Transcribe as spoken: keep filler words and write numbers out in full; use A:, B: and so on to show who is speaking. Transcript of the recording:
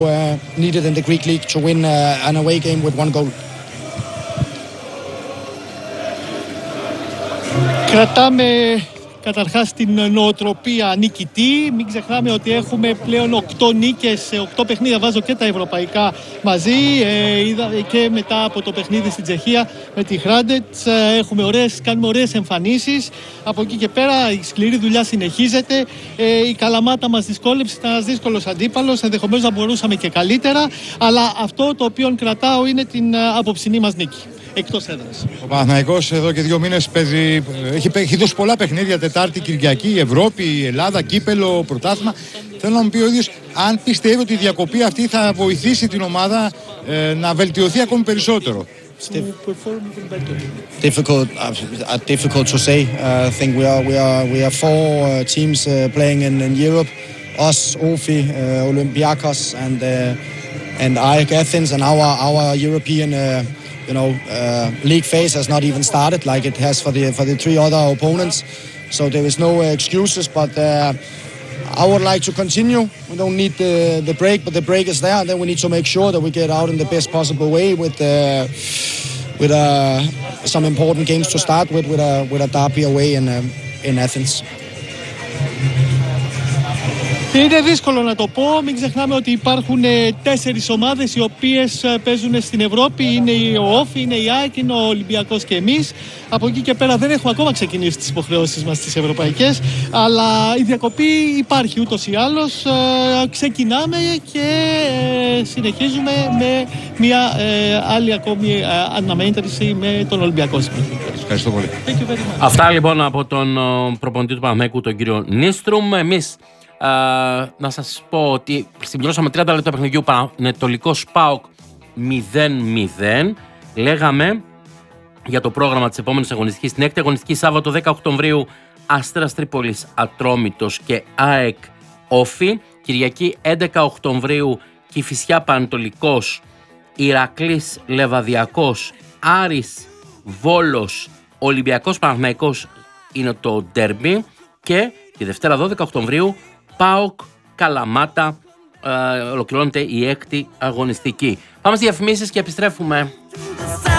A: Uh, needed in the Greek league to win uh, an away game with one goal.
B: Κρατάμε καταρχάς την νοοτροπία νικητή. Μην ξεχνάμε ότι έχουμε πλέον οκτώ νίκες σε οκτώ παιχνίδια. Βάζω και τα ευρωπαϊκά μαζί. Ε, είδα, και μετά από το παιχνίδι στην Τσεχία με τη Hrádec ε, έχουμε ωραίες, κάνουμε ωραίες εμφανίσεις. Από εκεί και πέρα η σκληρή δουλειά συνεχίζεται. Ε, η Καλαμάτα μας δυσκόλεψε, ήταν ένας δύσκολος αντίπαλος. Ενδεχομένως να μπορούσαμε και καλύτερα. Αλλά αυτό το οποίο κρατάω είναι την απόψινή μας νίκη. Εκτός έδρας.
C: Ο Παναθηναϊκός εδώ και δύο μήνες παίζει, έχει, έχει δώσει πολλά παιχνίδια, Τετάρτη, Κυριακή, Ευρώπη, Ελλάδα, κύπελο, πρωτάθλημα. Θέλω να μου πει ο ίδιος αν πιστεύει ότι η διακοπή αυτή θα βοηθήσει την ομάδα ε, να βελτιωθεί ακόμη περισσότερο.
A: Difficult, uh, difficult to say. Uh, I think we are we are we are four uh, teams uh, playing in, in Europe. Us, Ofi, uh, Olympiacos, and uh, and A E K Athens, and our our European. Uh, You know, uh, league phase has not even started like it has for the for the three other opponents. So there is no uh, excuses. But uh, I would like to continue. We don't need the the break, but the break is there. Then we need to make sure that we get out in the best possible way with uh, with uh, some important games to start with, with a with a derby away in uh, in Athens.
B: Είναι δύσκολο να το πω. Μην ξεχνάμε ότι υπάρχουν τέσσερις ομάδες οι οποίες παίζουν στην Ευρώπη. Είναι ο Όφι, είναι η ΑΕΚ, είναι ο Ολυμπιακός και εμείς. Από εκεί και πέρα δεν έχουμε ακόμα ξεκινήσει τις υποχρεώσεις μας τις ευρωπαϊκές. Αλλά η διακοπή υπάρχει ούτως ή άλλως. Ξεκινάμε και συνεχίζουμε με μια άλλη ακόμη αναμέτρηση με τον Ολυμπιακό.
C: Ευχαριστώ πολύ.
D: Αυτά λοιπόν από τον προπονητή του Παναθηναϊκού, τον κύριο Νίστρουμ. Εμείς Uh, να σας πω ότι συμπληρώσαμε τριάντα λεπτά παιχνιδιού. Πανετολικός ΠΑΟΚ μηδέν μηδέν. Λέγαμε για το πρόγραμμα της επόμενης αγωνιστικής. Την έκτη αγωνιστική Σάββατο δέκα Οκτωβρίου Αστέρας Τρίπολης Ατρόμητος και ΑΕΚ Όφι. Κυριακή έντεκα Οκτωβρίου Κηφισιά Πανετολικός, Ηρακλής Λεβαδιακός, Άρης Βόλος, Ολυμπιακός Παναθηναϊκός είναι το ντέρμπι. Και τη Δευτέρα δώδεκα Οκτωβρίου ΠΑΟΚ Καλαμάτα, ε, ολοκληρώνεται η έκτη αγωνιστική. Πάμε στις διαφημίσεις και επιστρέφουμε.